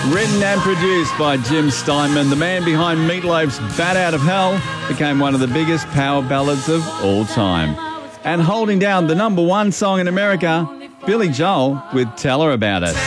Written and produced by Jim Steinman, the man behind Meatloaf's Bat Out of Hell became one of the biggest power ballads of all time. And holding down the number one song in America, Billy Joel with Tell Her About It.